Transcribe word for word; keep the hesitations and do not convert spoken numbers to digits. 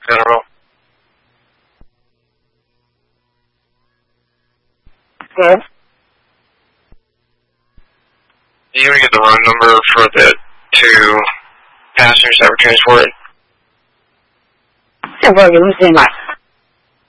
Federal. Yes. You want to get the run number for the two passengers that were transported? Yeah, well, let me see my